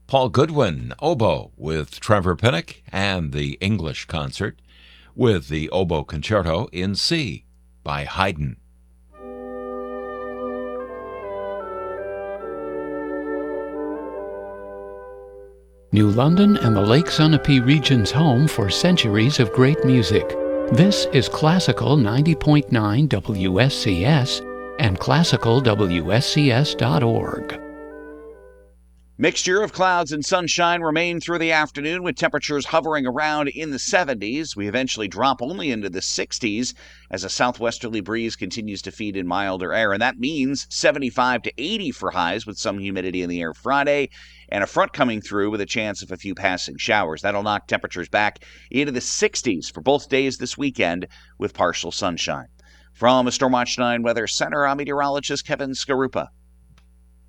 Paul Goodwin, oboe, with Trevor Pinnock, and the English Concert with the Oboe Concerto in C by Haydn. New London and the Lake Sunapee region's home for centuries of great music. This is Classical 90.9 WSCS and classicalwscs.org. Mixture of clouds and sunshine remain through the afternoon with temperatures hovering around in the 70s. We eventually drop only into the 60s as a southwesterly breeze continues to feed in milder air. And that means 75 to 80 for highs with some humidity in the air Friday and a front coming through with a chance of a few passing showers. That'll knock temperatures back into the 60s for both days this weekend with partial sunshine. From a Stormwatch 9 Weather Center, I'm meteorologist Kevin Skarupa.